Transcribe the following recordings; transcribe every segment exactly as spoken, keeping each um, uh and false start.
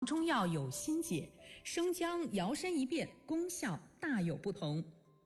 中药有心解，生姜摇身一变，功效大有不同。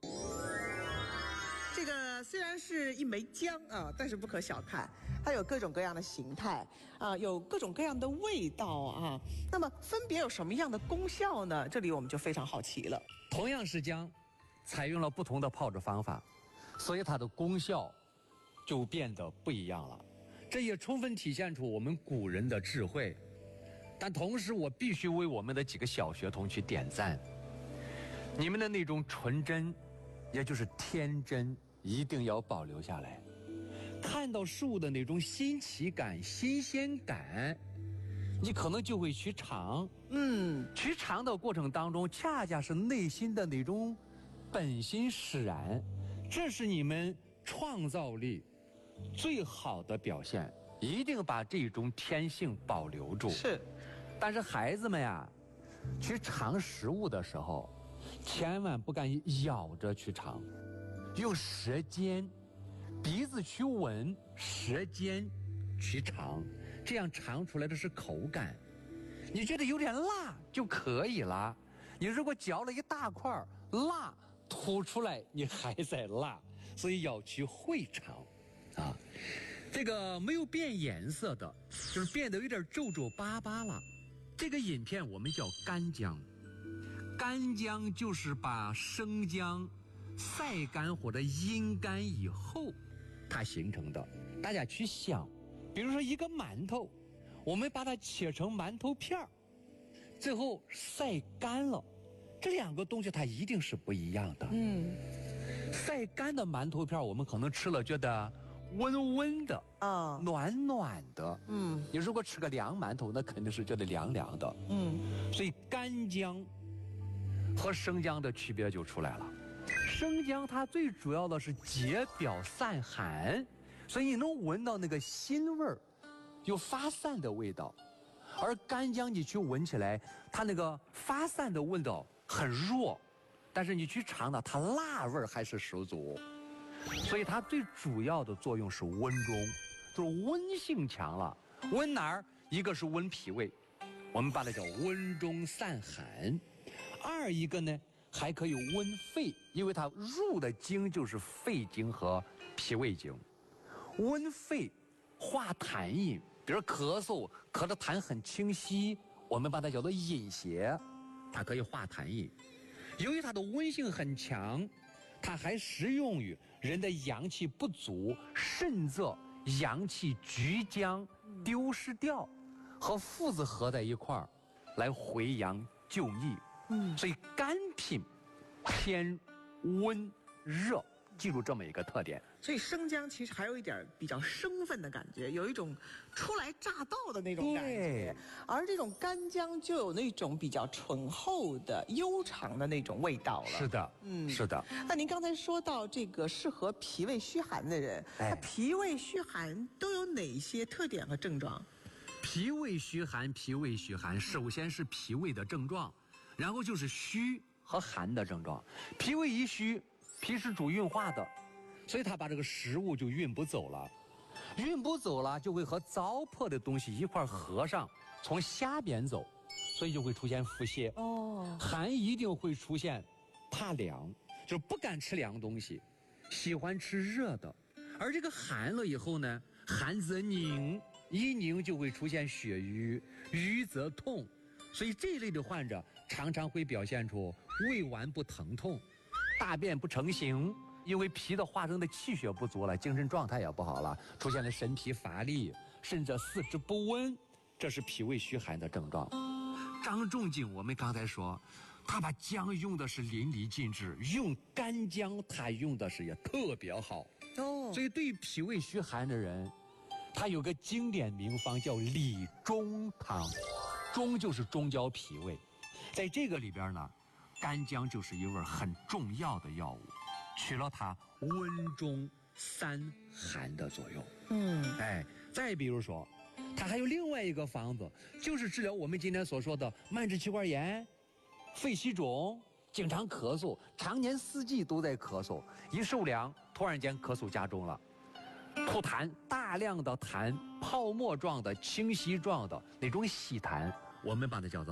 这个虽然是一枚姜啊，但是不可小看，它有各种各样的形态啊，有各种各样的味道啊。那么分别有什么样的功效呢？这里我们就非常好奇了。 同样是姜，采用了不同的泡制方法，所以它的功效就变得不一样了。这也充分体现出我们古人的智慧。但同时，我必须为我们的几个小学童去点赞，你们的那种纯真，也就是天真，一定要保留下来。看到事物的那种新奇感、新鲜感，你可能就会去尝。嗯，去尝的过程当中，恰恰是内心的那种本心使然，这是你们创造力最好的表现。一定把这种天性保留住。 是， 但是孩子们呀，去尝食物的时候，千万不敢咬着去尝，用舌尖、鼻子去闻，舌尖去尝，这样尝出来的是口感。你觉得有点辣就可以了。你如果嚼了一大块辣，吐出来你还在辣，所以要去会尝啊。这个没有变颜色的，就是变得有点皱皱巴巴了，这个饮片我们叫干姜。干姜就是把生姜晒干或者阴干以后它形成的。大家去想，比如说一个馒头，我们把它切成馒头片儿，最后晒干了，这两个东西它一定是不一样的。嗯，晒干的馒头片我们可能吃了觉得温温的啊，暖暖的。嗯，你如果吃个凉馒头，那肯定是觉得凉凉的。嗯，所以干姜和生姜的区别就出来了。生姜它最主要的是解表散寒，所以你能闻到那个辛味儿，有发散的味道。而干姜你去闻起来，它那个发散的味道很弱，但是你去尝到它辣味还是十足。所以它最主要的作用是温中，就是温性强了。温哪儿？一个是温脾胃，我们把它叫温中散寒；二一个呢还可以温肺，因为它入的经就是肺经和脾胃经。温肺化痰饮，比如咳嗽，咳的痰很清晰，我们把它叫做饮邪，它可以化痰饮。由于它的温性很强，它还适用于人的阳气不足，甚至阳气局将丢失掉，和附子合在一块儿来回阳救逆。嗯，所以肝品偏温热，记住这么一个特点。 所以生姜其实还有一点比较生分的感觉，有一种初来乍到的那种感觉，而这种干姜就有那种比较醇厚的悠长的那种味道了。 是的，嗯，是的。 那您刚才说到这个适合脾胃虚寒的人，哎，那脾胃虚寒都有哪些特点和症状？ 脾胃虚寒，脾胃虚寒，首先是脾胃的症状，然后就是虚和寒的症状。脾胃一虚，脾是主运化的，所以他把这个食物就运不走了，运不走了就会和糟粕的东西一块合上，从下边走，所以就会出现腹泻。哦，寒一定会出现怕凉，就是不敢吃凉东西，喜欢吃热的。而这个寒了以后呢，寒则凝，一凝就会出现血瘀，瘀则痛，所以这一类的患者常常会表现出胃脘不疼痛，大便不成形，因为脾的化生的气血不足了，精神状态也不好了，出现了神疲乏力，甚至四肢不温，这是脾胃虚寒的症状。张仲景我们刚才说，他把姜用的是淋漓尽致，用干姜他用的是也特别好。哦，所以对于脾胃虚寒的人，他有个经典名方叫理中汤，中就是中焦脾胃，在这个里边呢，干姜就是一味很重要的药物，起了它温中散寒的作用。嗯，哎，再比如说，它还有另外一个方子，就是治疗我们今天所说的慢支气管炎、肺气肿，经常咳嗽，常年四季都在咳嗽，一受凉，突然间咳嗽加重了，吐痰，大量的痰，泡沫状的、清晰状的那种稀痰，我们把它叫做